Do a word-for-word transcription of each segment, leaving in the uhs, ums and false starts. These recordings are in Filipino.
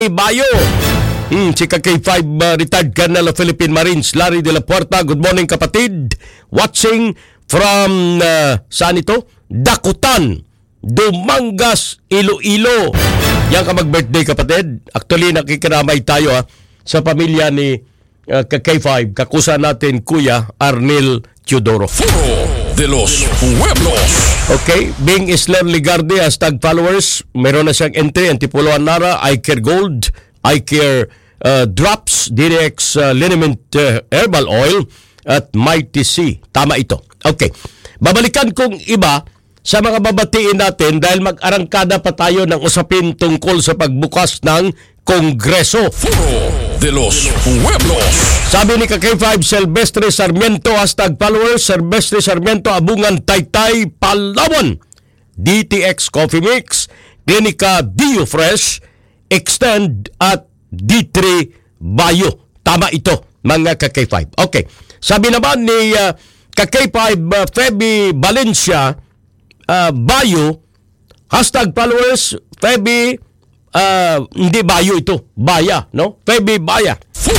Bayo. Hmm, si K five uh, retired Colonel of Philippine Marines, Larry de la Puerta. Good morning, kapatid. Watching from, uh, saan ito? Dakutan, Dumangas, Iloilo. Yan ka mag-birthday, kapatid. Actually, nakikiramay tayo ha, sa pamilya ni uh, K five. Kakusa natin, Kuya Arnel Teodoro. De los Pueblos. Okay, Bing Isler Ligarde, hashtag followers. Meron na siyang entry, Antipolo Anara, iCare Gold, iCare uh, Drops, D D X uh, Liniment uh, Herbal Oil, at Mighty C. Tama ito. Okay, babalikan kong iba sa mga babatiin natin dahil mag-arangkada pa tayo ng usapin tungkol sa pagbukas ng Kongreso. De los Pueblos. Sabi ni K five, Silvestre Sarmiento, hashtag followers, Silvestre Sarmiento, Abungan, Taytay, Palawan, D T X Coffee Mix, Clinica Dio Fresh, Extend, at D three Bayo. Tama ito, mga K five. Okay. Sabi naman ni uh, K five, uh, Feby Valencia, uh, Bayo, hashtag followers, Feby, Uh, hindi Bayo ito, Baya, no? Feby Baya.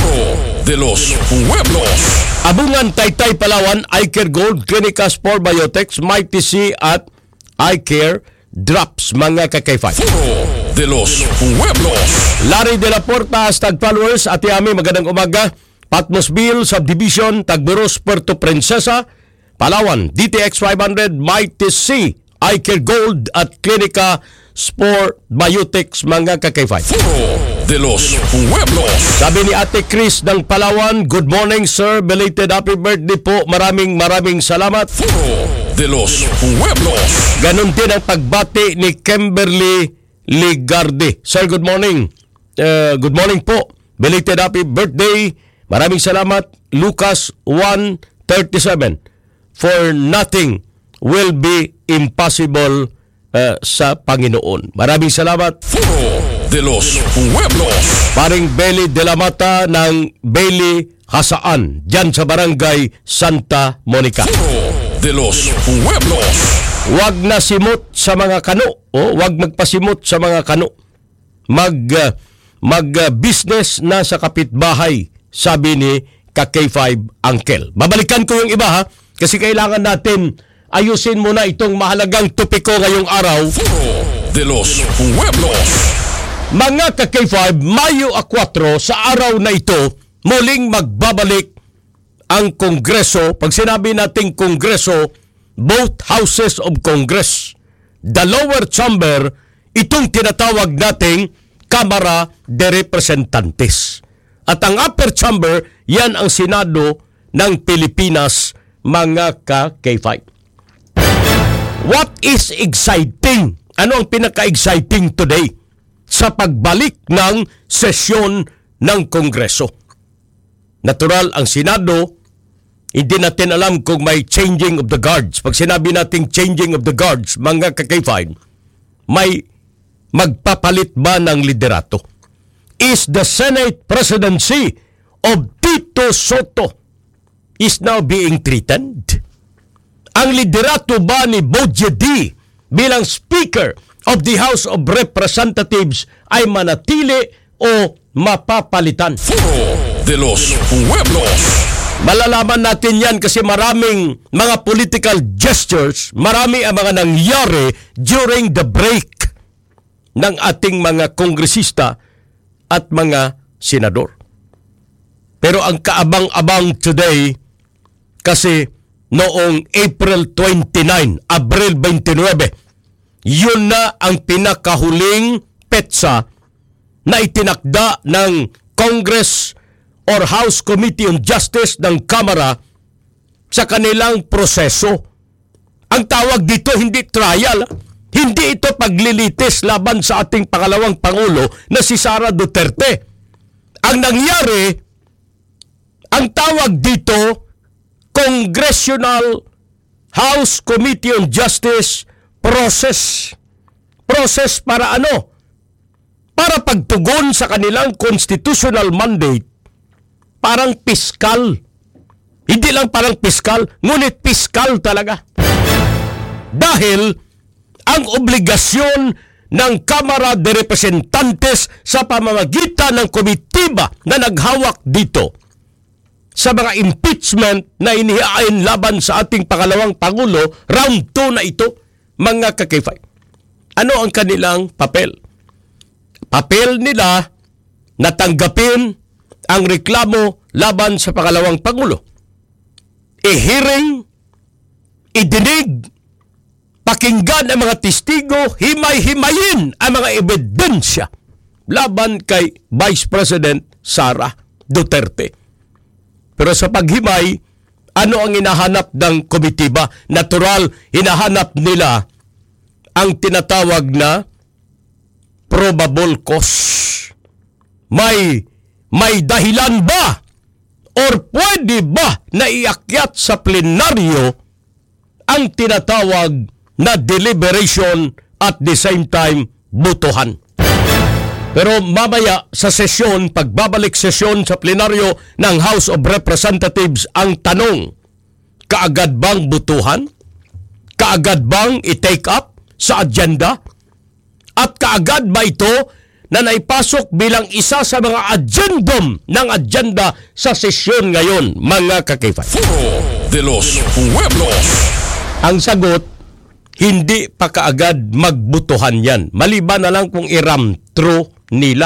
De los Pueblos. Abungan, Taytay, Palawan, iCare Gold, Clinica Sport Biotex, Mighty C, at iCare Drops, mga K five. De los Pueblos. Larry de la Porta, hashtag followers, Ate Ami, magandang umaga. Patmosville Subdivision, Tagburos, Puerto Princesa, Palawan, D T X five hundred, Mighty C, iCare Gold, at Clinica Sport Biotics, mga K five. De los Pueblos. Sabi ni Ate Chris ng Palawan, good morning sir, belated happy birthday po, maraming maraming salamat. De los Pueblos. Ganon din ang pagbati ni Kimberly Ligarde. Sir, good morning. Uh, good morning po, belated happy birthday, maraming salamat. Lucas one thirty-seven, for nothing will be impossible Uh, sa Panginoon. Maraming salamat. De los Pueblos. Paring Beli de la Mata ng Beli Hasaan, dyan sa Barangay Santa Monica. De los Pueblos. Wag na simot sa mga kano. O, wag magpasimot sa mga kano. Mag, uh, mag uh, business na sa kapitbahay, sabi ni K five Uncle. Babalikan ko yung iba ha, kasi kailangan natin ayusin muna itong mahalagang topiko ngayong araw. De los Pueblos. Mga K five, Mayo four, sa araw na ito, muling magbabalik ang Kongreso. Pag sinabi nating Kongreso, both houses of Congress. The lower chamber, itong tinatawag nating Kamara de Representantes. At ang upper chamber, yan ang Senado ng Pilipinas, mga K five. What is exciting? Ano ang pinaka-exciting today sa pagbalik ng sesyon ng Kongreso? Natural, ang Senado, hindi natin alam kung may changing of the guards. Pag sinabi natin changing of the guards, mga K five, may magpapalit ba ng liderato? Is the Senate presidency of Tito Soto is now being threatened? Ang liderato ba ni Boje D bilang Speaker of the House of Representatives ay manatili o mapapalitan? De los Pueblos. Malalaman natin yan kasi maraming mga political gestures, marami ang mga nangyari during the break ng ating mga kongresista at mga senador. Pero ang kaabang-abang today kasi noong April twenty-nine, Abril twenty-nine, yun na ang pinakahuling petsa na itinakda ng Congress or House Committee on Justice ng Kamara sa kanilang proseso. Ang tawag dito hindi trial, hindi ito paglilitis laban sa ating pangalawang Pangulo na si Sara Duterte. Ang nangyari, ang tawag dito, Congressional House Committee on Justice process. Process para ano? Para pagtugon sa kanilang constitutional mandate. Parang piskal. Hindi lang parang piskal, ngunit piskal talaga. Dahil ang obligasyon ng Kamara de Representantes sa pamamagitan ng komitiba na naghawak dito sa mga impeachment na inihain laban sa ating pangalawang Pangulo, round two na ito, mga ka-K five. Ano ang kanilang papel? Papel nila na tanggapin ang reklamo laban sa pangalawang Pangulo. I-hearing, idinig, pakinggan ang mga testigo, himay-himayin ang mga ebidensya laban kay Vice President Sara Duterte. Pero sa paghimay, ano ang hinahanap ng komitiba? Natural, hinahanap nila ang tinatawag na probable cause. May, may dahilan ba or pwede ba na iakyat sa plenaryo ang tinatawag na deliberation at the same time botohan? Pero mamaya sa sesyon, pagbabalik sesyon sa plenaryo ng House of Representatives, ang tanong, kaagad bang butuhan? Kaagad bang i-take up sa agenda? At kaagad ba ito na naipasok bilang isa sa mga agendum ng agenda sa sesyon ngayon, mga ka-K five? Foro de los Pueblos. Ang sagot, hindi pa kaagad magbutuhan yan. Maliban na lang kung iram-through nila.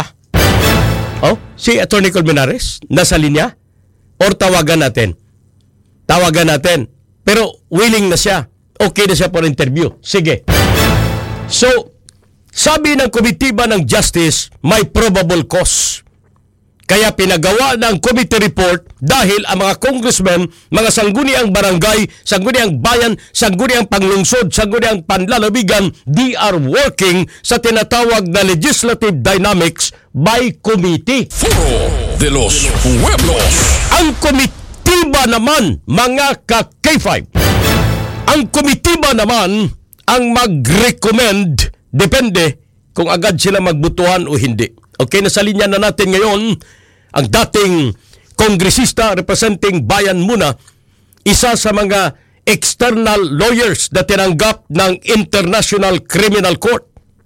Oh, si Attorney Colmenares, nasa linya? Or tawagan natin? Tawagan natin. Pero willing na siya. Okay na siya for interview. Sige. So, sabi ng komitiba ng Justice, may probable cause. Kaya pinagawa ng committee report dahil ang mga congressmen, mga sangguniang barangay, sangguniang bayan, sangguniang panglungsod, sangguniang panlalawigan, they are working sa tinatawag na legislative dynamics by committee. Foro de los Pueblos. Ang komitiba naman, mga ka-K five, ang komitiba naman ang mag-recommend, depende kung agad sila magbutuhan o hindi. Okay, nasa linya na natin ngayon ang dating kongresista representing Bayan Muna, isa sa mga external lawyers na tinanggap ng International Criminal Court.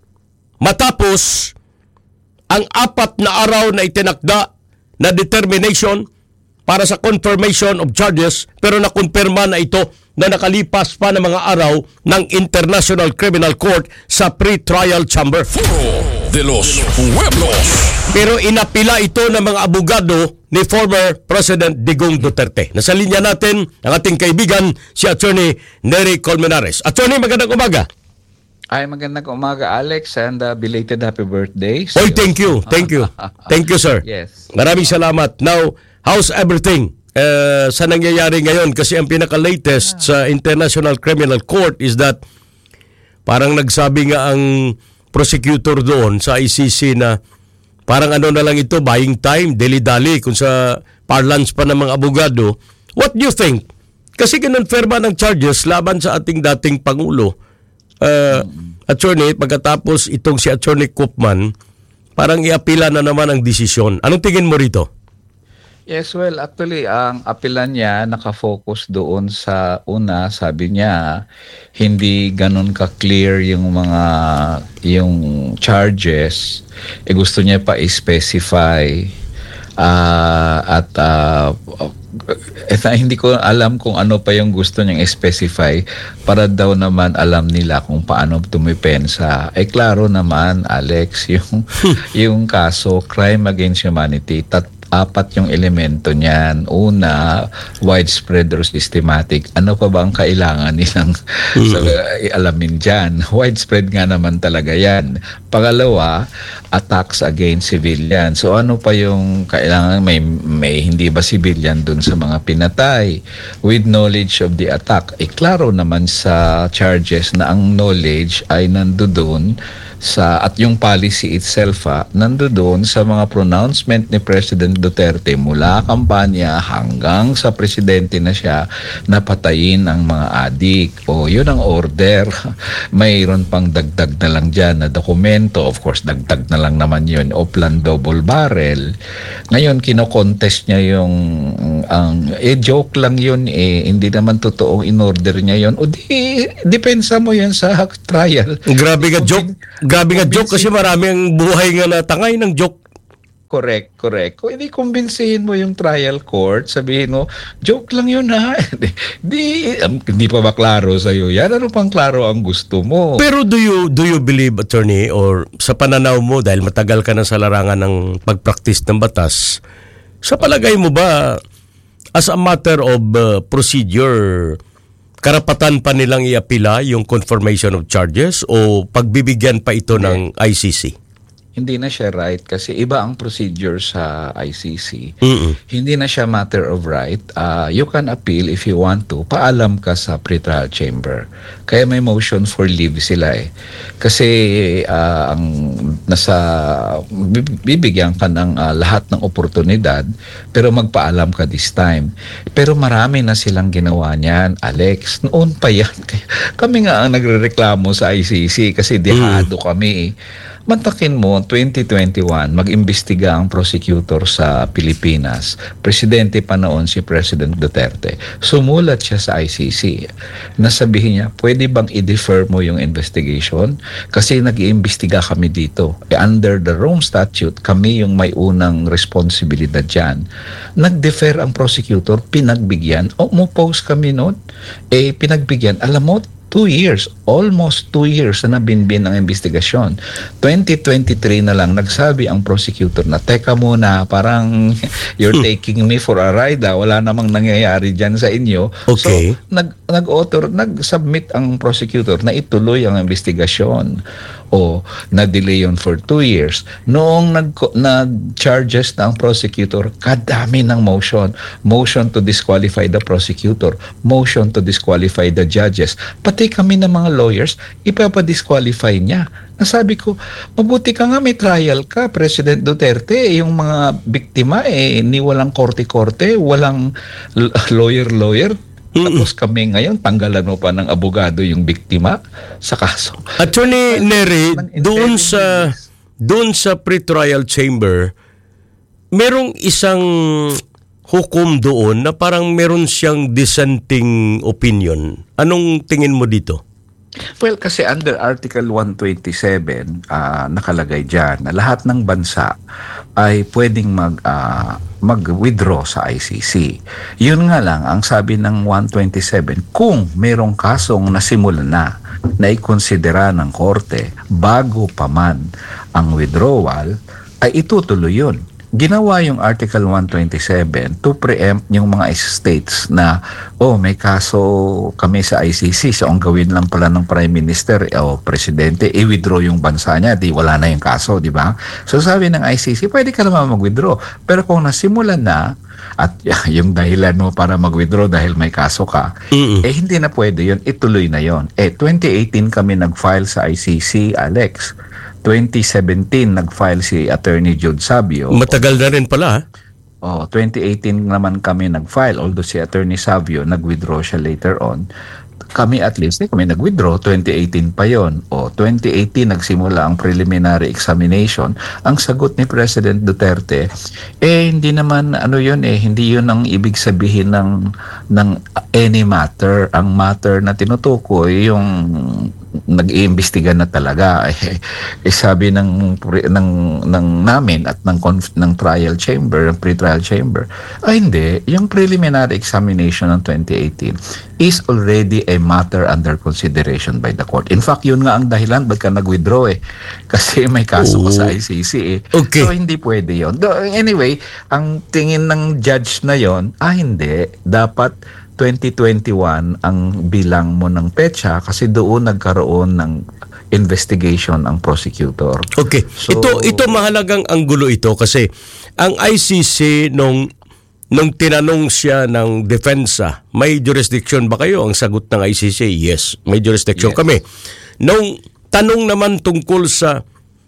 Matapos ang apat na araw na itinakda na determination para sa confirmation of charges, pero nakumpirma na ito na nakalipas pa ng mga araw ng International Criminal Court sa pre-trial chamber. Foro de los Pueblos. Pero inapila ito ng mga abogado ni former President Digong Duterte. Nasa linya natin ang ating kaibigan, si Attorney Nery Colmenares. Attorney, magandang umaga. Ay, magandang umaga, Alex, and uh, belated happy birthday. Oy, thank you. Thank you. Thank you, sir. Yes. Maraming salamat. Now, how's everything uh, sa nangyayari ngayon? Kasi ang pinaka-latest sa International Criminal Court is that parang nagsabi nga ang prosecutor doon sa I C C na parang ano na lang ito, buying time, dali-dali, kung sa parlance pa ng mga abogado. What do you think? Kasi kinonfirma ng charges laban sa ating dating Pangulo. Uh, attorney, pagkatapos itong si Attorney Koopman, parang iapila na naman ang desisyon. Anong tingin mo rito? Yes, well, actually, ang apilan niya nakafocus doon sa una, sabi niya, hindi ganun ka-clear yung mga, yung charges. Eh, gusto niya pa i-specify. Uh, at uh, eh, hindi ko alam kung ano pa yung gusto niyang i-specify para daw naman alam nila kung paano tumipensa. Eh, klaro naman, Alex, yung, yung kaso, crime against humanity, tat apat yung elemento niyan. Una, widespread or systematic. Ano pa ba ang kailangan nilang mm. alamin dyan? Widespread nga naman talaga yan. Pangalawa, attacks against civilians. So ano pa yung kailangan? May, may hindi ba civilian dun sa mga pinatay? With knowledge of the attack. Eh, klaro naman sa charges na ang knowledge ay nandoon sa, at yung policy itself ha, nandoon sa mga pronouncement ni President Duterte mula kampanya hanggang sa presidente na siya na patayin ang mga adik. O yun ang order. Mayroon pang dagdag na lang dyan na dokumento. Of course, dagdag na lang naman yun. O plan double barrel. Ngayon, kinokontest niya yung ang eh joke lang 'yun eh, hindi naman totoong in-order niya 'yon. O di depensa mo 'yan sa trial. Grabe nga joke. Grabe nga joke kasi marami ang buhay nga natangay ng joke. Correct, correct. Kung hindi kumbinsihin mo yung trial court, sabihin mo, joke lang yun ha. di, di, um, hindi pa ba klaro sa'yo yan? Ano pang klaro ang gusto mo? Pero do you do you believe, attorney, or sa pananaw mo, dahil matagal ka na sa larangan ng pagpraktis ng batas, sa palagay mo ba, as a matter of uh, procedure, karapatan pa nilang iapila yung confirmation of charges o pagbibigyan pa ito okay. ng I C C? Hindi na siya right kasi iba ang procedure sa I C C. Mm-mm. Hindi na siya matter of right. Uh, you can appeal if you want to. Paalam ka sa pretrial chamber. Kaya may motion for leave sila eh. Kasi uh, ang nasa bibigyan ka ng uh, lahat ng oportunidad pero magpaalam ka this time. Pero marami na silang ginawa niyan, Alex. Noon pa yan. Kami nga ang nagrereklamo sa I C C kasi dehado mm. kami eh. Mantakin mo, twenty twenty-one, mag-imbestiga ang prosecutor sa Pilipinas. Presidente pa noon si President Duterte. Sumulat siya sa I C C. Nasabihin niya, pwede bang i-defer mo yung investigation? Kasi nag-iimbestiga kami dito. E under the Rome Statute, kami yung may unang responsibilidad dyan. Nag-defer ang prosecutor, pinagbigyan. O, umupose kami noon. Eh, pinagbigyan. Alam mo, Two years, almost two years na nabinbin ang investigasyon. twenty twenty-three na lang nagsabi ang prosecutor na, teka muna, parang you're taking me for a ride, ah. Wala namang nangyayari dyan sa inyo. Okay. So, nag, nag-author, nag-submit ang prosecutor na ituloy ang investigasyon. O, na-delay yun for two years. Noong nag, nag-charges na ang prosecutor, kadami ng motion. Motion to disqualify the prosecutor. Motion to disqualify the judges. Pati kami ng mga lawyers, ipapadisqualify niya. Nasabi ko, mabuti ka nga may trial ka, President Duterte. Yung mga biktima, eh, ni walang korte-korte, walang lawyer-lawyer. Tapos kami ngayon, tanggalan mo pa ng abogado yung biktima sa kaso. Attorney Nery, doon sa doon sa pre-trial chamber, merong isang hukom doon na parang meron siyang dissenting opinion. Anong tingin mo dito? Well, kasi under Article one twenty-seven, uh, nakalagay dyan na lahat ng bansa ay pwedeng mag, uh, mag-withdraw sa I C C. Yun nga lang, ang sabi ng one twenty-seven, kung merong kasong nasimulan na, na ikonsidera ng korte bago pa man ang withdrawal, ay itutuloy yun. Ginawa yung Article one twenty-seven to preempt yung mga states na, oh, may kaso kami sa I C C, so ang gawin lang pala ng Prime Minister o Presidente, i-withdraw yung bansa niya, di wala na yung kaso, di ba? So sabi ng I C C, pwede ka naman mag-withdraw. Pero kung nasimulan na, at yung dahilan mo para mag-withdraw dahil may kaso ka, mm-mm. eh hindi na pwede yun, ituloy na yun. Eh, twenty eighteen kami nag-file sa I C C, Alex. twenty seventeen nag-file si Attorney Jude Savio. Matagal na rin pala. Oh, twenty eighteen naman kami nag-file, although si Attorney Savio nag-withdraw siya later on. Kami at least, eh, kami nag-withdraw, twenty eighteen pa yon. O, twenty eighteen nagsimula ang preliminary examination. Ang sagot ni President Duterte, eh, hindi naman, ano yun eh, hindi yun ang ibig sabihin ng, ng any matter. Ang matter na tinutukoy, yung nag-iimbestiga na talaga. Eh, eh sabi ng, ng, ng namin at ng, ng trial chamber, ng pre-trial chamber, ay hindi, yung preliminary examination ng twenty eighteen is already a matter under consideration by the court. In fact, yun nga ang dahilan ba't ka nag-withdraw eh. Kasi may kaso ka sa I C C eh. Okay. So, hindi pwede yun. Anyway, ang tingin ng judge na yon, ah hindi, dapat twenty twenty-one ang bilang mo ng petsa kasi doon nagkaroon ng investigation ang prosecutor. Okay. So, ito ito mahalagang anggulo ito kasi ang I C C nung nung tinanong siya ng depensa, may jurisdiction ba kayo? Ang sagot ng I C C, yes, may jurisdiction yes. kami. Nung tanong naman tungkol sa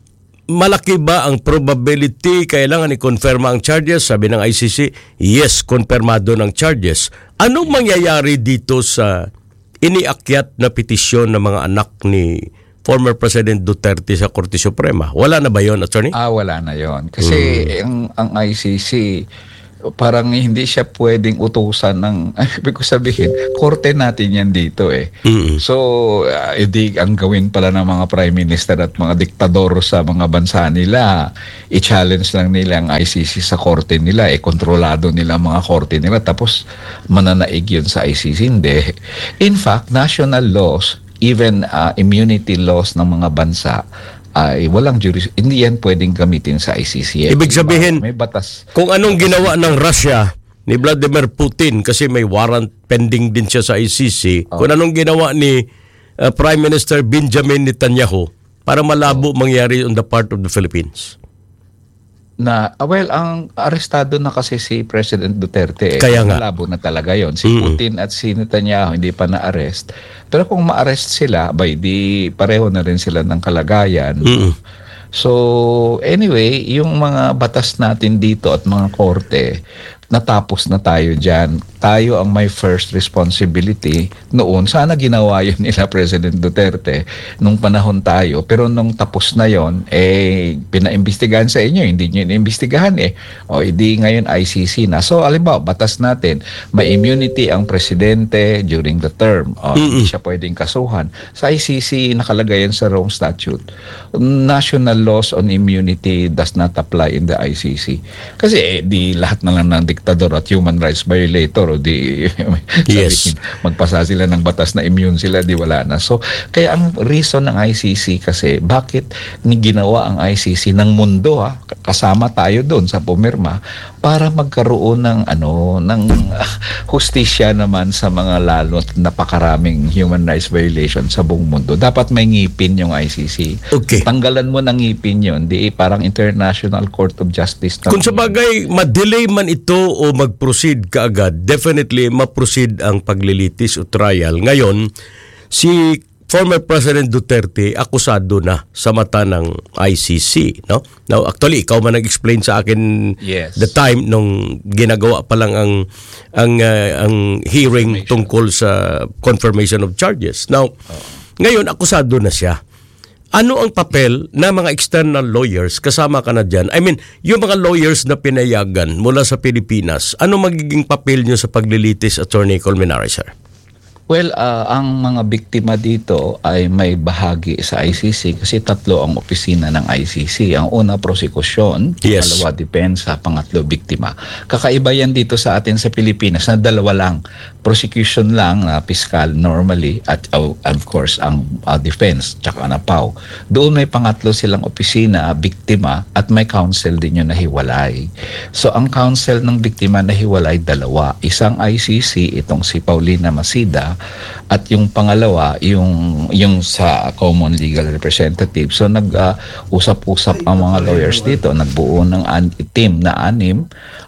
malaki ba ang probability kailangan i-confirm ang charges, sabi ng I C C, yes, konfirmado ng charges. Anong mangyayari dito sa iniakyat na petisyon ng mga anak ni former President Duterte sa Korte Suprema? Wala na ba yon, attorney? Ah, wala na yon. Kasi hmm. ang, ang I C C, parang hindi siya pwedeng utusan ng, ibig ko sabihin, korte natin yan dito eh. Mm-mm. So, uh, hindi ang gawin pala ng mga prime minister at mga diktador sa mga bansa nila, i-challenge lang nila ang I C C sa korte nila, eh, kontrolado nila ang mga korte nila, tapos mananaig yun sa I C C. Hindi. In fact, national laws, even uh, immunity laws ng mga bansa, ay walang juris, hindi yan pwedeng gamitin sa I C C. Ibig sabihin, may batas. Kung anong ginawa ng Russia ni Vladimir Putin, kasi may warrant pending din siya sa I C C, oh. kung anong ginawa ni uh, Prime Minister Benjamin Netanyahu, para malabo oh. mangyari on the part of the Philippines. Na, well, ang arestado na kasi si President Duterte. Eh, Kaya nga. Malabo na talaga yon. Si Mm-mm. Putin at si Netanyahu hindi pa na-arrest. Pero kung ma-arrest sila, by di pareho na rin sila ng kalagayan. Mm-mm. So, anyway, yung mga batas natin dito at mga korte, natapos na tayo dyan. Tayo ang may first responsibility noon. Sana ginawa yun nila President Duterte nung panahon tayo. Pero nung tapos na yon, eh, pinaimbestigahan sa inyo. Hindi nyo iniimbestigahan eh. O, hindi ngayon I C C na. So, alimbawa, batas natin, may immunity ang presidente during the term. O, hindi siya pwedeng kasuhan. Sa I C C, nakalagay yan sa Rome Statute. National laws on immunity does not apply in the I C C. Kasi, eh, di lahat na lang ng diktador at human rights violator o di yes. sabihin, magpasa sila ng batas na immune sila, di wala na. So, kaya ang reason ng I C C kasi, bakit ni ginawa ang I C C ng mundo, ha? Kasama tayo doon sa pumirma, para magkaroon ng ano, ng uh, hustisya naman sa mga lalo at napakaraming human rights violation sa buong mundo. Dapat may ngipin yung I C C. Okay. Tanggalan mo ng ngipin yun, di parang International Court of Justice. Na Kung sa bagay, ma-delay man ito o mag-proceed kaagad, definitely ma-proceed ang paglilitis o trial. Ngayon, si former President Duterte akusado na sa mata ng I C C, no? Now, actually, ikaw man nag-explain sa akin yes. the time nung ginagawa pa lang ang ang uh, ang hearing tungkol sa confirmation of charges. Now, oh. ngayon akusado na siya. Ano ang papel ng mga external lawyers? Kasama ka na dyan. I mean, yung mga lawyers na pinayagan mula sa Pilipinas, ano magiging papel nyo sa paglilitis, Attorney Colmenares, sir? Well, uh, ang mga biktima dito ay may bahagi sa I C C kasi tatlo ang opisina ng I C C. Ang una, prosekusyon, yes. pangalawa, depensa, pangatlo, biktima. Kakaiba yan dito sa atin sa Pilipinas na dalawa lang. Prosecution lang na piskal normally at uh, of course ang uh, defense tsaka na P A W. Doon may pangatlo silang opisina, biktima, at may counsel din yung nahiwalay. So ang counsel ng biktima nahiwalay dalawa. Isang I C C, itong si Paulina Masida, at yung pangalawa, yung yung sa Common Legal Representative. So nag-usap-usap uh, ang mga lawyers dito, nagbuo ng an- team na anim.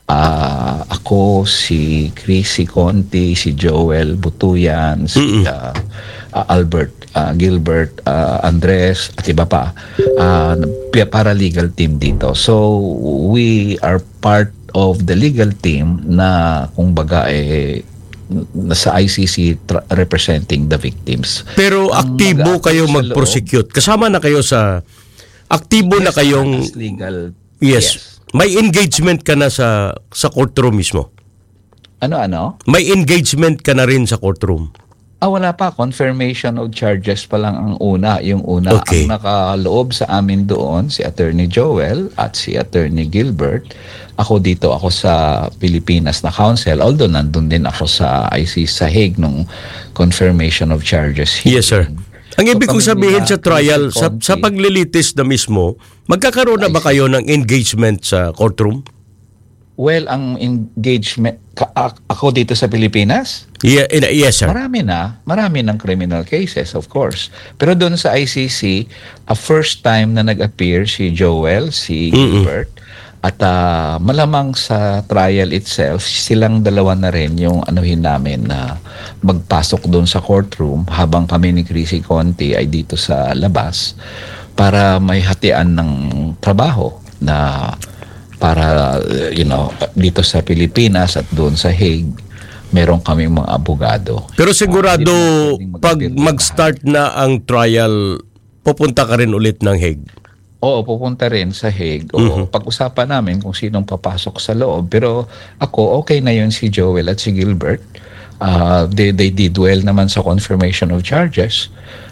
Uh, ako, si Chrissy Conti, si Joel Butuyan, si uh, uh, Albert uh, Gilbert, uh, Andres, at iba pa. Uh, paralegal team dito. So we are part of the legal team na kung baga eh nasa I C C tra- representing the victims. Pero ang aktibo kayo mag-prosecute. Kasama na kayo sa aktibo yes, na kayong legal. Yes. yes. May engagement ka na sa sa courtroom mismo. Ano ano? May engagement ka na rin sa courtroom. Ah, wala pa. Confirmation of charges pa lang ang una. Yung una, okay. ang nakaloob sa amin doon, si Attorney Joel at si Attorney Gilbert. Ako dito, ako sa Pilipinas na counsel. Although nandun din ako sa I C C sa Hague nung confirmation of charges. Yes, sir. Ang ibig kong sabihin sa trial, sa, sa paglilitis na mismo, magkakaroon na ba kayo ng engagement sa courtroom? Well, ang engagement, ka, ako dito sa Pilipinas? Yeah, yes, sir. Marami na. Marami ng criminal cases, of course. Pero doon sa I C C, a first time na nag-appear si Joel, si Gilbert, at uh, malamang sa trial itself, silang dalawa na rin yung anuhin namin na magpasok doon sa courtroom habang kami ni Chrissy Conti ay dito sa labas para may hatian ng trabaho na para, you know, dito sa Pilipinas at doon sa Hague, meron kami mga abogado. Pero sigurado, uh, pag mag-start na ang trial, pupunta ka rin ulit ng Hague? Oo, pupunta rin sa Hague. Oo, Mhm. pag-usapan namin kung sinong papasok sa loob. Pero ako, okay na yun si Joel at si Gilbert. Uh, they, they did well naman sa confirmation of charges.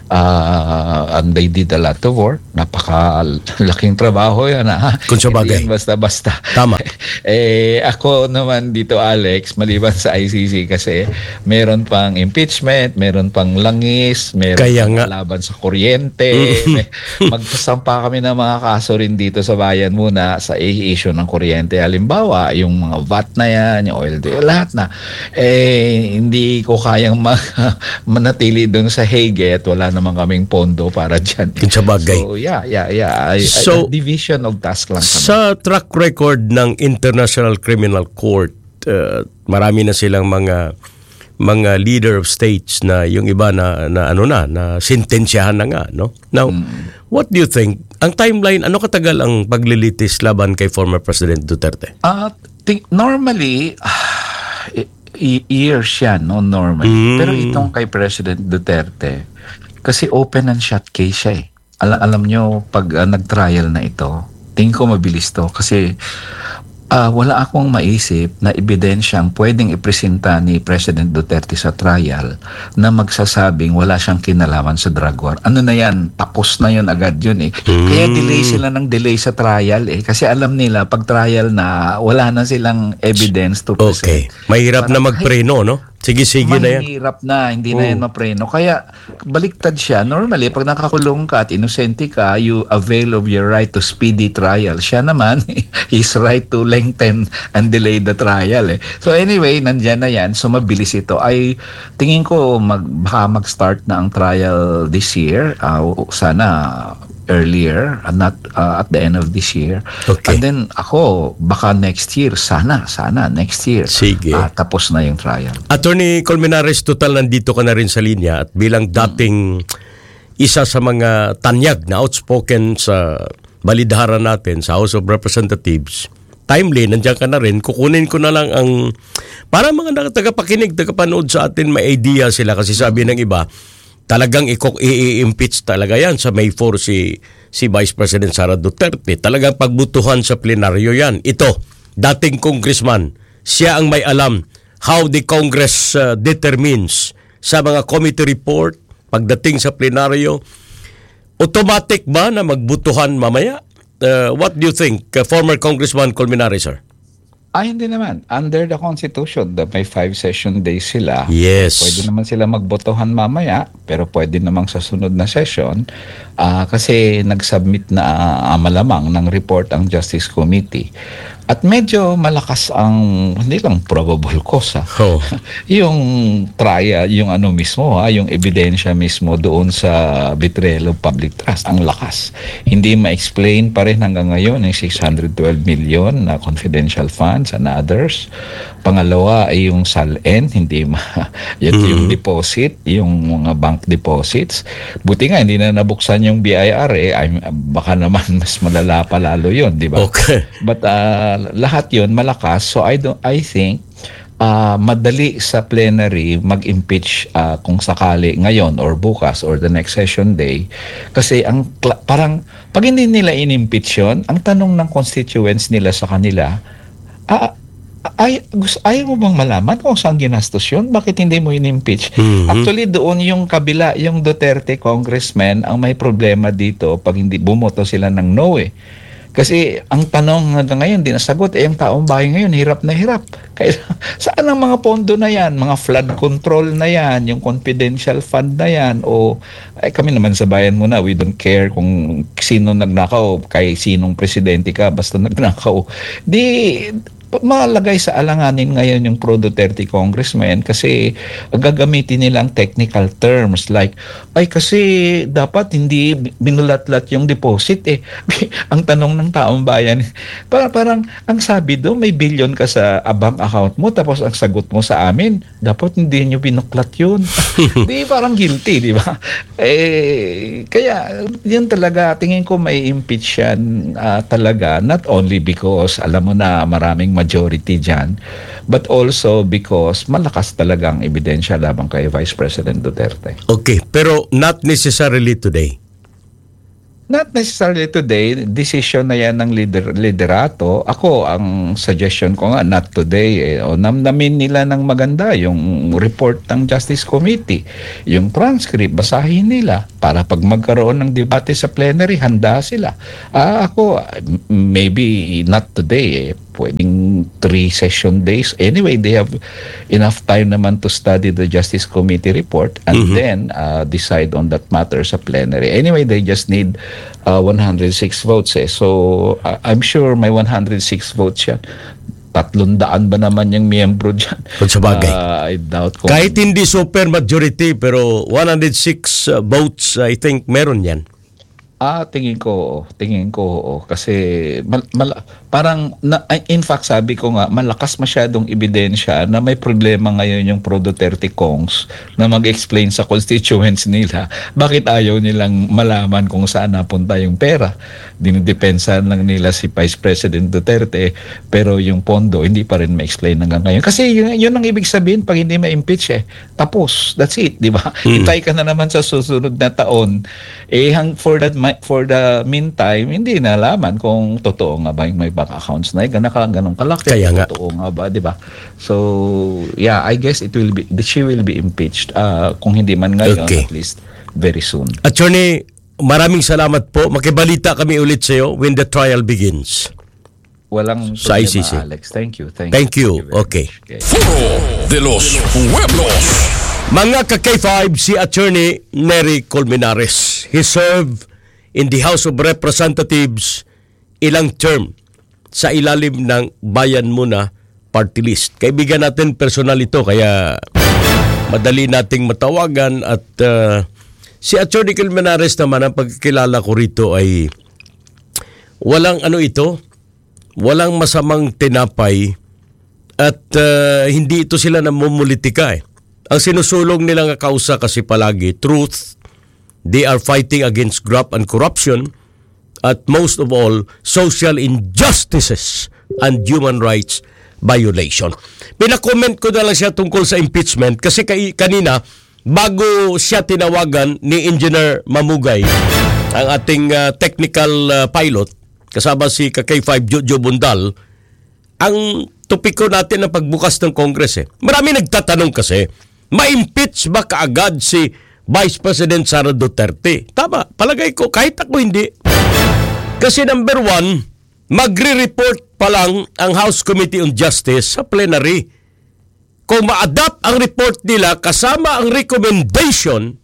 Uh, and they did a lot of work. Napakalaking trabaho yan. Ha? Kung sa bagay. Hindi yan basta-basta. Tama. eh, ako naman dito, Alex, maliban sa I C C kasi meron pang impeachment, meron pang langis, meron Kaya pang nga. laban sa kuryente. may- Magsasampa kami ng mga kaso rin dito sa bayan muna sa issue ng kuryente. Halimbawa, yung mga V A T na yan, yung oil deal, lahat na. Eh, hindi ko kayang ma- manatili doon sa Hague at wala naman kaming pondo para dyan. Kung sa bagay. So, yeah, yeah, yeah. I, So, I, division of task lang kami. Sa track record ng International Criminal Court, uh, marami na silang mga mga leader of states na yung iba na, na ano na, na sentensyahan na nga, no? Now, what do you think? Ang timeline, ano katagal ang paglilitis laban kay former President Duterte? Uh, think, normally, uh, years yan, no? Normally. Mm. Pero itong kay President Duterte, kasi open and shut case siya eh. Al- alam nyo, pag uh, nag-trial na ito, tingin ko mabilis to. Kasi uh, wala akong maisip na ebidensyang pwedeng ipresenta ni President Duterte sa trial na magsasabing wala siyang kinalaman sa drug war. Ano na yan? Tapos na yun agad yun eh. Kaya delay sila ng delay sa trial eh. Kasi alam nila, pag trial na, wala na silang evidence to Okay. present. Mahirap na Parang, magpreno, no? Sige, sige na yan. Mahirap na, hindi na yan mapreno. Kaya baliktad siya. Normally, pag nakakulong ka at inosente ka, you avail of your right to speedy trial. Siya naman, his right to lengthen and delay the trial. Eh. So anyway, nandyan na yan. So mabilis ito. Ay, tingin ko mag, baka mag-start na ang trial this year. Uh, sana earlier, and not uh, at the end of this year. Okay. And then ako, baka next year, sana, sana, next year. Sige. Ah, tapos na yung trial. Attorney Colmenares, total nandito ka na rin sa linya at bilang dating isa sa mga tanyag na outspoken sa balidharan natin sa House of Representatives, timely, nandiyan ka na rin, kukunin ko na lang ang para mga tagapakinig, tagapanood sa atin, may idea sila kasi sabi ng iba, talagang i-impeach talaga yan sa May fourth si, si Vice President Sara Duterte. Talagang pagbutuhan sa plenaryo yan. Ito, dating congressman, siya ang may alam how the Congress uh, determines sa mga committee report, pagdating sa plenaryo, automatic ba na magbutuhan mamaya? Uh, what do you think, uh, former Congressman Colmenares, sir? Ay, hindi naman. Under the Constitution, the may five session days sila. Yes. Pwede naman sila magbotohan mamaya, pero pwede namang sa sunod na session uh, kasi nag-submit na uh, malamang ng report ang Justice Committee. At medyo malakas ang, hindi lang probable cause, ha? Oh. yung trial, yung ano mismo, ha? Yung ebidensya mismo doon sa betrayal of public trust, ang lakas. Hindi ma-explain pa rin hanggang ngayon yung six hundred twelve million na confidential funds and others. Pangalawa ay yung S A L N, hindi ma yun, mm-hmm. yung deposit, yung mga bank deposits. Buti nga hindi na nabuksan yung B I R eh, ay, baka naman mas malala pa lalo yun, di ba? Okay. But uh, lahat yun malakas, so I don't I think uh, madali sa plenary mag-impeach uh, kung sakali ngayon or bukas or the next session day kasi ang parang pag hindi nila in-impeach yun, ang tanong ng constituents nila sa kanila, ah, ay, gusto, ayaw mo bang malaman kung saan ginastos yun? Bakit hindi mo in-impeach? Mm-hmm. Actually, doon yung kabila, yung Duterte congressman, ang may problema dito pag hindi bumoto sila ng no eh. Kasi ang tanong hanggang ngayon, di nasagot, eh, ang taong bayan ngayon, hirap na hirap. Kaya, saan ang mga pondo na yan? Mga flood control na yan, yung confidential fund na yan, o ay, kami naman sa bayan muna, we don't care kung sino nagnakaw, kay sinong presidente ka, basta nagnakaw. Di, malagay sa alanganin ngayon yung pro-Duterte congressman kasi gagamitin nilang technical terms like, ay kasi dapat hindi binulat-lat yung deposit eh. Ang tanong ng taong bayan, parang, parang ang sabi do, may billion ka sa bank account mo tapos ang sagot mo sa amin, dapat hindi nyo binuklat yun. Di parang guilty, di ba? Eh, kaya yun talaga, tingin ko may impeach yan uh, talaga, not only because alam mo na maraming majority dyan, but also because malakas talagang ebidensya labang kay Vice President Duterte. Okay, pero not necessarily today. not necessarily today, decision na yan ng lider, liderato. Ako, ang suggestion ko nga, not today. Eh. O, namnamin nila ng maganda yung report ng Justice Committee. Yung transcript, basahin nila para pag magkaroon ng debate sa plenary, handa sila. Ah, ako, maybe not today. Eh. Pwedeng three session days. Anyway, they have enough time naman to study the Justice Committee report and mm-hmm. then uh, decide on that matter sa plenary. Anyway, they just need uh, one hundred six votes eh. So, uh, I'm sure may one hundred six votes yan. Tatlong daan ba naman yung miyembro dyan? Kung sabagay. Uh, I doubt kung... Kahit hindi super majority, pero one hundred six uh, votes, I think meron yan. Ah, tingin ko, tingin ko, oo. Kasi mal, mal, parang, na, in fact, sabi ko nga, malakas masyadong ebidensya na may problema ngayon yung Pro Duterte Kongs na mag-explain sa constituents nila bakit ayaw nilang malaman kung saan napunta yung pera. Dinidepensahan lang nila si Vice President Duterte, pero yung pondo hindi pa rin ma-explain hanggang ngayon. Kasi yun, yun ang ibig sabihin pag hindi ma-impeach eh. Tapos, that's it, di ba? Mm. Hintay ka na naman sa susunod na taon. Eh, hang, for that for the meantime, hindi nalaman kung totoo nga ba yung may bank accounts na yun, ganaka, ganun kalaki. Kaya nga. Totoo nga ba, di ba? So, yeah, I guess it will be, she will be impeached. Uh, kung hindi man ngayon, okay. At least very soon. Attorney, maraming salamat po. Makibalita kami ulit sa iyo when the trial begins. Walang sa problema, I C C. Alex. Thank you. Thank, Thank you. you. Thank Okay. okay. Foro de los Pueblos. Mga ka-K five, si Attorney Nery Colmenares. He served in the House of Representatives ilang term sa ilalim ng Bayan Muna Party List. Kaibigan natin personal ito, kaya madali nating matawagan at uh, si Attorney Colmenares naman, ang pagkilala ko rito ay walang ano ito, walang masamang tinapay at uh, hindi ito sila namumulitika eh. Ang sinusulong nilang kausa kasi palagi, truth. They are fighting against graft and corruption at most of all, social injustices and human rights violation. Pinakomment ko na lang siya tungkol sa impeachment kasi kay, kanina, bago siya tinawagan ni Engineer Mamugay, ang ating uh, technical uh, pilot, kasama si K five Jojo Bundal, ang topiko natin na pagbukas ng Congress eh. Marami nagtatanong kasi, ma-impeach ba kaagad si Vice President Sara Duterte? Tama, palagay ko, kahit ako hindi. Kasi number one, magre-report pa lang ang House Committee on Justice sa plenary. Kung ma-adapt ang report nila kasama ang recommendation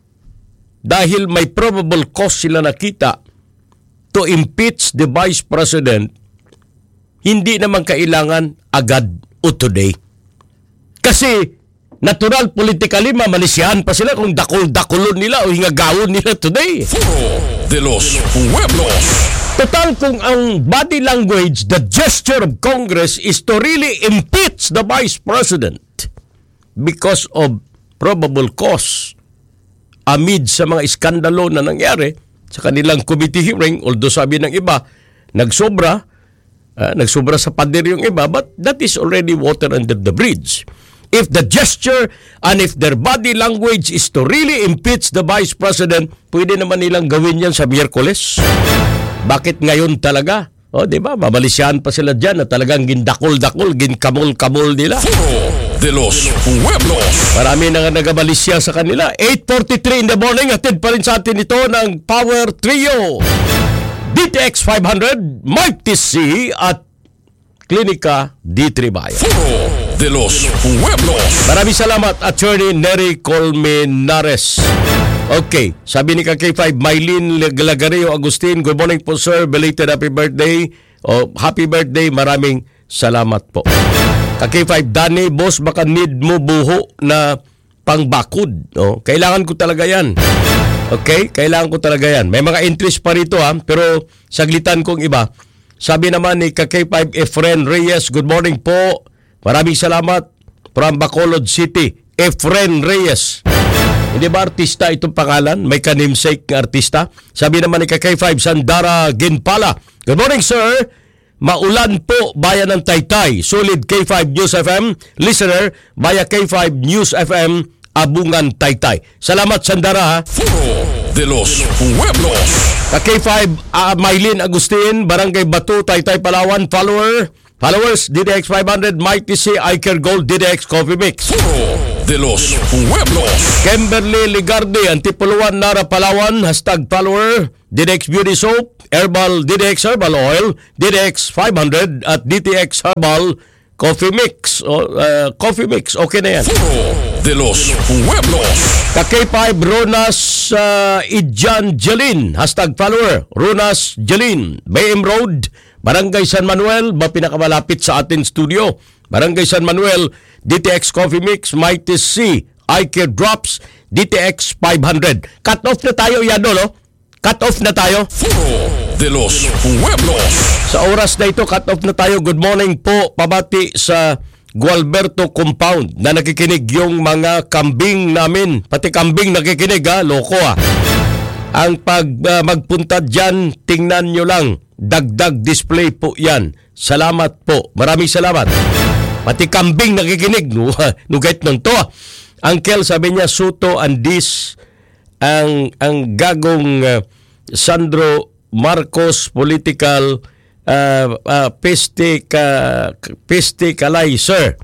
dahil may probable cause sila nakita to impeach the Vice President, hindi naman kailangan agad o today. Kasi natural, politically, mamalisyahan pa sila kung dakol-dakulon nila o hingagawon nila today. Foro de los Pueblos. Total, kung ang body language, the gesture of Congress is to really impeach the Vice President because of probable cause amid sa mga iskandalo na nangyari sa kanilang committee hearing, although sabi ng iba, nagsobra, uh, nagsobra sa pader yung iba, but that is already water under the bridge. If the gesture and if their body language is to really impeach the Vice President, pwede naman nilang gawin yan sa Miyerkules. Bakit ngayon talaga? O, di ba? Mamalisyahan pa sila dyan na talagang gindakol-dakol, ginkamol-kamol nila. Foro de los Pueblos. Marami na nga nagabalisya sa kanila. eight forty-three in the morning, atid pa rin sa atin ito ng Power Trio. D T X five hundred, Mike T C at Klinika D three Bayan. Foro de los Pueblos. Maraming salamat, Attorney Nery Colmenares. Okay, sabi ni K five, Mylene Lagario Agustin, good morning po sir, belated happy birthday. Oh, happy birthday, maraming salamat po. K five, Danny, boss, baka need mo buho na pangbakod. Oh, kailangan ko talaga yan. Okay, kailangan ko talaga yan. May mga entries pa rito ha, pero saglitan kong iba. Sabi naman ni K five, Efren Reyes, good morning po. Maraming salamat from Bacolod City, Efren Reyes. Hindi ba artista itong pangalan? May kanimsake ng artista. Sabi naman ni K five, Sandara Ginpala, good morning sir. Maulan po, bayan ng Taytay. Solid K five News F M. Listener, via K five News F M, Abungan, Taytay. Salamat Sandara ha. Foro de los Pueblos. Ka K five, uh, Maylin Agustin, Barangay Batu, Taytay, Palawan, follower, followers, D D X five hundred, Mighty C, iCare Gold, D D X Coffee Mix. Foro de los Pueblos. Kimberly Ligarde, Antipuluan, Nara, Palawan, hashtag follower, D D X Beauty Soap, Herbal, D D X Herbal Oil, D D X five hundred, at D T X Herbal Coffee Mix. O, uh, coffee Mix, okay na yan. Foro de los Pueblos. Ka K five, Ronas uh, Idjan Jelin, hashtag follower, Ronas Jelin, B M Road, Barangay San Manuel, ba pinakamalapit sa ating studio. Barangay San Manuel, D T X Coffee Mix, Mighty C, iCare Drops, D T X five hundred. Cut off na tayo yan, no? Cut off na tayo. Foro de los Pueblos. Sa oras na ito, cut off na tayo. Good morning po, pabati sa Gualberto Compound na nakikinig yung mga kambing namin. Pati kambing nakikinig, ha? Loko, ha? Ang pag uh, magpunta dyan, tingnan nyo lang. Dagdag display po yan. Salamat po. Maraming salamat. Pati kambing nakikinig. No? Nugait nun to. Uncle, sabi niya, Soto and this, ang, ang gagong uh, Sandro Marcos political uh, uh, peste, ka, peste kalay, sir.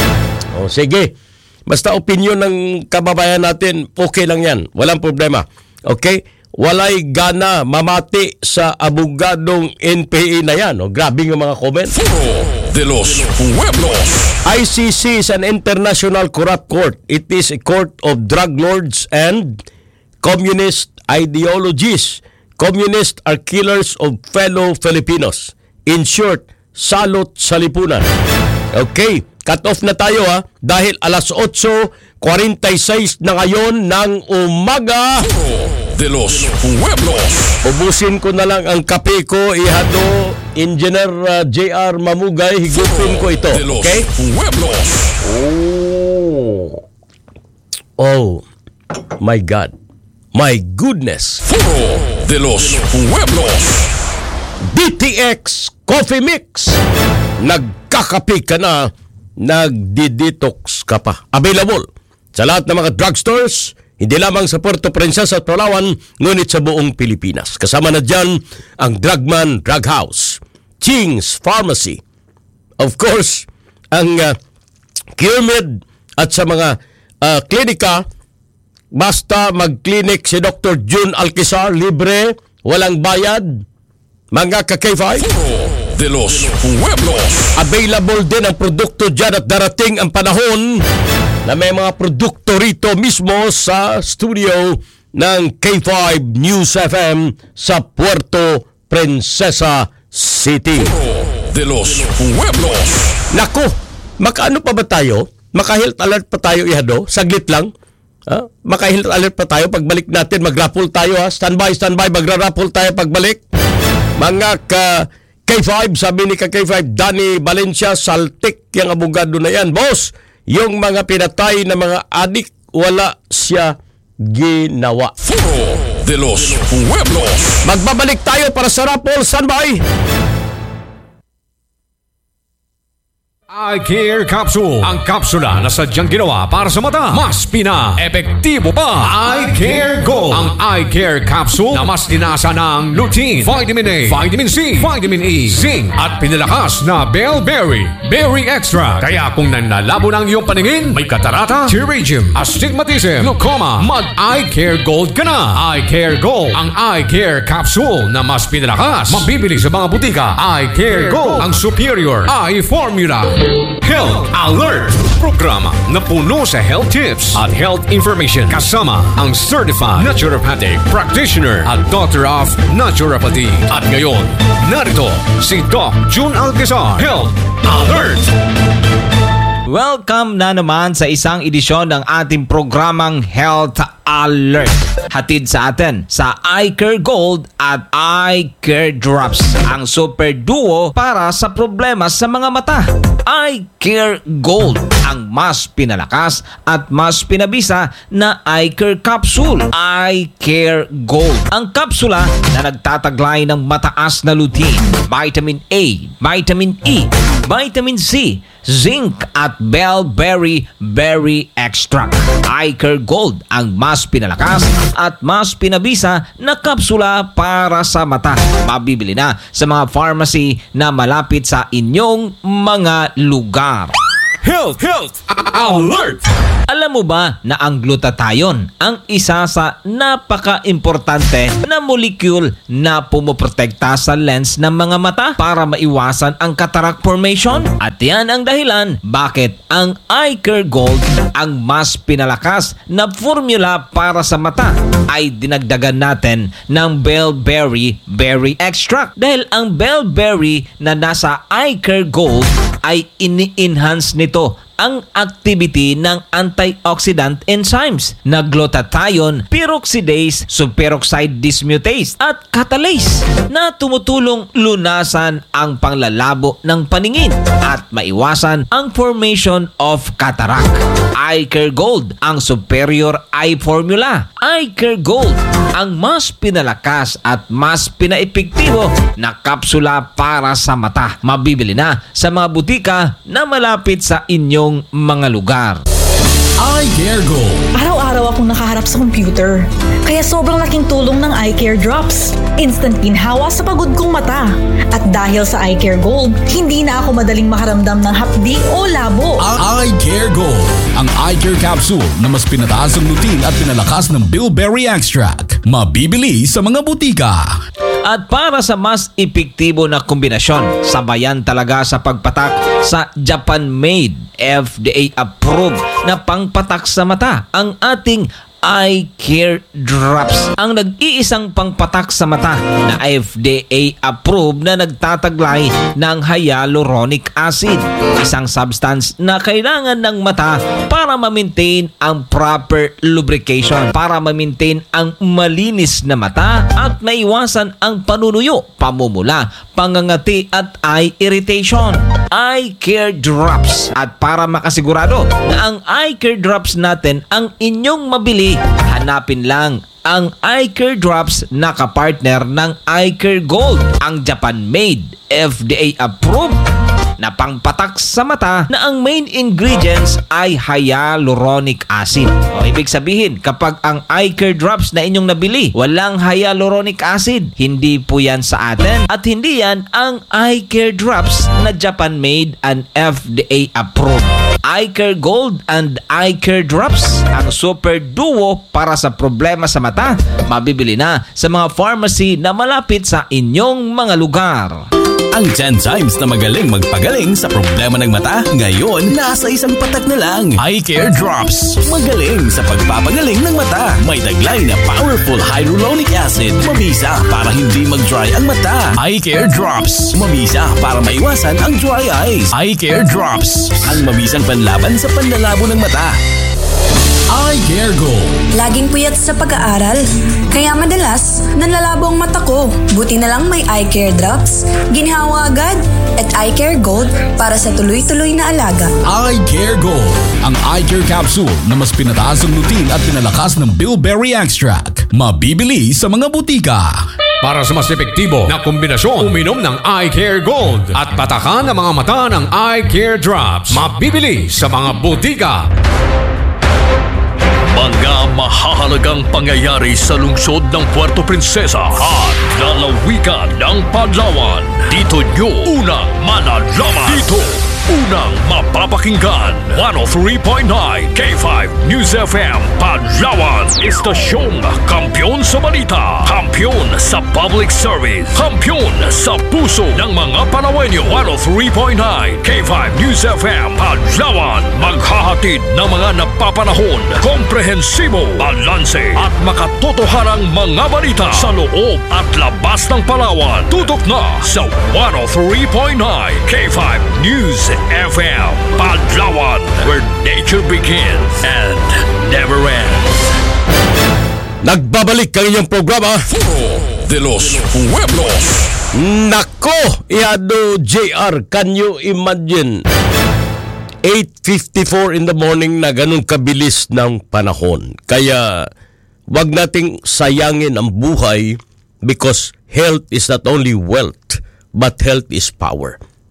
O, sige. Basta opinion ng kababayan natin, okay lang yan. Walang problema. Okay? Walay gana mamati sa abogadong N P A na yan. O, grabe yung mga comment. Foro de los Pueblos. I C C is an international corrupt court. It is a court of drug lords and communist ideologies. Communists are killers of fellow Filipinos. In short, salot sa lipunan. Okay, cut off na tayo, ha, dahil alas eight forty-six na ngayon ng umaga. De los Pueblos. Ubusin ko na lang ang kape ko, ihado, Engineer uh, J R Mamugay, higupin ko ito. De los Okay? Pueblos. Oh. Oh, my God. My goodness. Foro de los Pueblos. D T X Coffee Mix. Nagkakape ka na, nagdi-detox ka pa. Available sa lahat ng mga drugstores, hindi lamang sa Puerto Princesa at Palawan, ngunit sa buong Pilipinas. Kasama na dyan ang Drugman Drug House, Ching's Pharmacy, of course, ang uh, CureMed, at sa mga uh, klinika, basta mag-clinic si Doctor June Alquizar, libre, walang bayad, mga ka K five. De los Pueblos. Available din ang produkto dyan at darating ang panahon na may mga produkto rito mismo sa studio ng K five News F M sa Puerto Princesa City. De los Pueblos. Nako, makaano pa ba tayo? Maka-health alert pa tayo, ihado? Saglit lang. Ha? Maka-health alert pa tayo. Pagbalik natin, mag-raffle tayo, ha? Standby, standby, magra-raffle tayo pagbalik. Mga ka K five, sabi ni ka K five, Danny Valencia, saltik yung abogado na yan. Boss, yung mga pinatay na mga adik, wala siya ginawa. Foro de los Pueblos. Magbabalik tayo para sa raffle. Standby! iCare Capsule. Ang kapsula na sadyang ginawa para sa mata. Mas pina-epektibo pa. iCare Gold. Ang iCare Capsule na mas dinasa ng lutein, vitamin A, vitamin C, vitamin E, zinc at pinalakas na Bellberry Berry Extra. Kaya kung nanlalabo ng iyong paningin, may katarata, pterygium, astigmatism, glaucoma, mag-iCare Gold ka na. iCare Gold. Ang iCare Capsule na mas pinalakas. Mabibili sa mga butika. iCare Gold. Ang superior eye formula. Health Alert! Programa na puno sa health tips at health information kasama ang certified naturopathic practitioner at doctor of naturopathy. At ngayon, narito si Doc June Alquizar. Health Alert! Welcome na naman sa isang edisyon ng ating programang Health Alert. Hatid sa atin sa iCare Gold at iCare Drops, ang super duo para sa problema sa mga mata. iCare Gold, ang mas pinalakas at mas pinabisa na iCare Capsule. iCare Gold, ang kapsula na nagtataglay ng mataas na lutein, vitamin A, vitamin E, vitamin C, zinc at Bellberry Berry Extract. iCare Gold ang mas pinalakas at mas pinabisa na kapsula para sa mata. Mabibili na sa mga pharmacy na malapit sa inyong mga lugar. Health, health, alert! Alam mo ba na ang glutathione ang isa sa napaka-importante na molecule na pumoprotekta sa lens ng mga mata para maiwasan ang cataract formation? At yan ang dahilan bakit ang iCare Gold, ang mas pinalakas na formula para sa mata, ay dinagdagan natin ng Bellberry Berry Extract. Dahil ang Bellberry na nasa iCare Gold ay ini-enhance nito ang activity ng antioxidant enzymes na glutathione, peroxidase, superoxide dismutase at catalase na tumutulong lunasan ang panglalabo ng paningin at maiwasan ang formation of cataract. iCare Gold ang superior eye formula. iCare Gold ang mas pinalakas at mas pinaepektibo na kapsula para sa mata. Mabibili na sa mga butika na malapit sa inyong mga lugar. iCare Gold. Araw-araw akong nakaharap sa computer, kaya sobrang laking tulong ng iCare Drops. Instant ginhawa sa pagod kong mata. At dahil sa iCare Gold, hindi na ako madaling makaramdam ng hapdi o labo. iCare Gold. Ang iCare Capsule na mas pinataas ang lutin at pinalakas ng Bellberry Extract. Mabibili sa mga butika. At para sa mas epektibo na kombinasyon, sabayan talaga sa pagpatak sa Japan-made, F D A-approved na pangpatak sa mata ang ating iCare Drops. Ang nag-iisang pangpatak sa mata na F D A-approved na nagtataglay ng hyaluronic acid, isang substance na kailangan ng mata para ma-maintain ang proper lubrication, para ma-maintain ang malinis na mata at maiwasan ang panunuyo, pamumula, pangangati at eye irritation. iCare Drops. At para makasigurado na ang iCare Drops natin ang inyong mabili, hanapin lang ang iCare Drops na kapartner ng iCare Gold, ang Japan-made, F D A-approved na pangpatak sa mata na ang main ingredients ay hyaluronic acid. O ibig sabihin, kapag ang iCare Drops na inyong nabili, walang hyaluronic acid, hindi po yan sa atin at hindi yan ang iCare Drops na Japan-made and F D A-approved. iCare Gold and iCare Drops, ang super duo para sa problema sa mata, mabibili na sa mga pharmacy na malapit sa inyong mga lugar. Ang Genzymes na magaling magpagaling sa problema ng mata, ngayon nasa isang patak na lang. iCare Drops. Magaling sa pagpapagaling ng mata. May taglay na powerful hyaluronic acid. Mabisa para hindi mag-dry ang mata. iCare Drops. Mabisa para maiwasan ang dry eyes. iCare Drops. Ang mabisang panlaban sa panlalabo ng mata. iCare Gold. Laging puyat sa pag-aaral, kaya madalas nanlalabo ang mata ko. Buti na lang may iCare Drops, ginhawa agad, at iCare Gold para sa tuloy-tuloy na alaga. iCare Gold. Ang iCare Capsule na mas pinataas ang lutin at pinalakas ng Bellberry Extract. Mabibili sa mga butika. Para sa mas epektibo na kombinasyon, uminom ng iCare Gold at patakan ang mga mata ng iCare Drops. Mabibili sa mga butika. Mga mahahalagang pangyayari sa lungsod ng Puerto Princesa at lalawigan ng Palawan. Dito nyo unang malalaman. Dito unang mapapakinggan. one oh three point nine K five News F M Palawan. Istasyong kampiyon sa balita, kampiyon sa public service, kampiyon sa puso ng mga Palawenyo. one oh three point nine K five News F M Palawan. Maghahatid ng mga napapanahon, komprehensibo, balanse at makatotohanang mga balita sa loob at labas ng Palawan. Tutok na sa one oh three point nine K five News F M Palawan, where nature begins and never ends. Nagbabalik ang inyong programa, Foro de los Pueblos. Nako, Iado J R, can you imagine? eight fifty-four in the morning na ganun kabilis ng panahon. Kaya wag nating sayangin ang buhay because health is not only wealth, but health is power.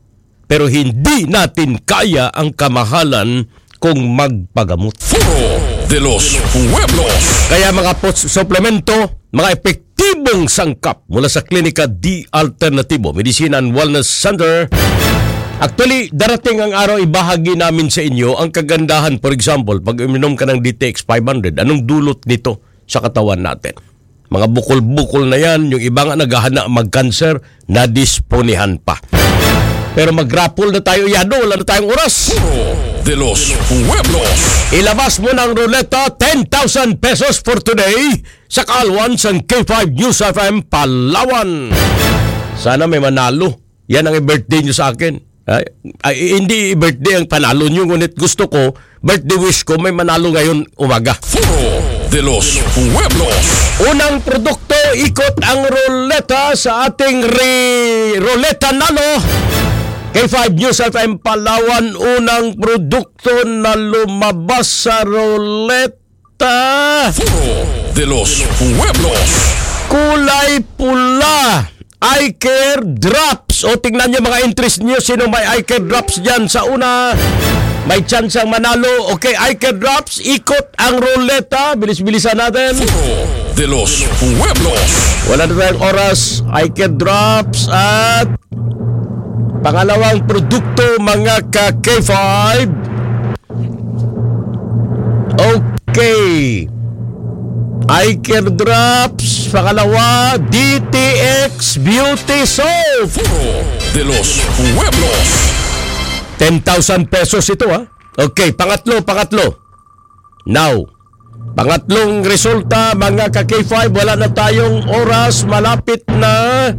pero hindi natin kaya ang kamahalan kung magpagamot. Foro de los Pueblos. Kaya mga post suplemento, mga epektibong sangkap mula sa Klinika D Alternativo Medicine and Wellness Center. Actually, darating ang araw, ibahagi namin sa inyo ang kagandahan. For example, pag uminom ka ng D T X five hundred, anong dulot nito sa katawan natin? Mga bukol-bukol na yan, yung iba nga naghahana mag-cancer, nadisponihan pa. Pero mag-grapple na tayo, Yado, wala na tayong oras. De los Pueblos. Ilabas mo ng ruleta, ten thousand pesos for today sa Kalwan sa K five News F M Palawan. Sana may manalo. Yan ang i-birthday nyo sa akin. Ay, ay, hindi birthday ang panalo nyo, ngunit gusto ko, birthday wish ko, may manalo ngayon umaga. Foro de los Pueblos. Unang produkto, ikot ang ruleta sa ating re- ruleta nalo. K five News F M Palawan, unang produkto na lumabas sa ruleta. Foro de los Pueblos. Kulay pula. Eye Care Drops. O tingnan nyo mga interest nyo, sino may Eye Care Drops dyan sa una. May chance ang manalo. Okay, Eye Care Drops, ikot ang ruleta. Bilis-bilisan natin. Foro de los Pueblos. Wala na tayong oras. Eye Care Drops at pangalawang produkto mga ka-K five. Okay. Eye Care Drops, pangalawa, D T X Beauty Soap. Foro de los Pueblos. ten thousand pesos ito ha. Okay, pangatlo, pangatlo. Now, pangatlong resulta mga ka-K five, wala na tayong oras, malapit na.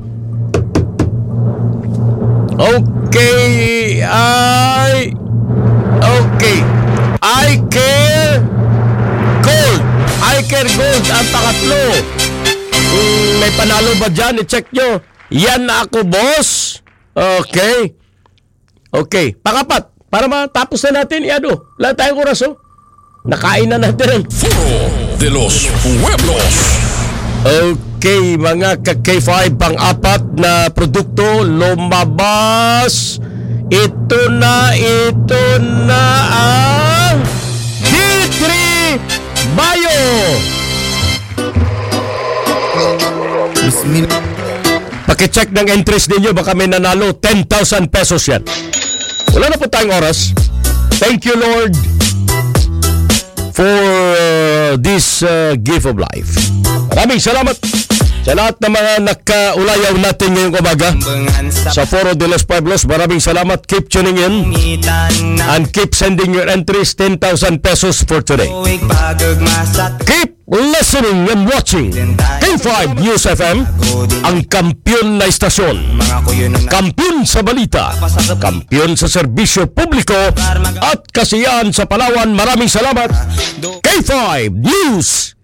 Okay, ay okay. Eye Care Gold. Eye Care Gold ang pangatlo. Mm, may panalo ba dyan? I-check nyo. Yan na ako, boss. Okay. Okay. Pangapat. Para matapos na natin, Yado. Wala tayong oras, oh. Nakain na natin. Foro de los Pueblos. Okay, mga ka-K five, pang-apat na produkto, lumabas. Ito na, ito na ang D three Bio. Pakicheck ng interest ninyo, baka may nanalo. ten thousand pesos yan. Wala na po tayong oras. Thank you, Lord, for uh, this uh, gift of life. Maraming salamat sa lahat ng mga nakaulayaw natin ngayong umaga sa Foro de los Pueblos. Maraming salamat. Keep tuning in and keep sending your entries. ten thousand pesos for today. Keep listening and watching K five News F M, ang kampiyon na istasyon. Kampiyon sa balita, kampiyon sa serbisyo publiko at kasiyahan sa Palawan. Maraming salamat. K five News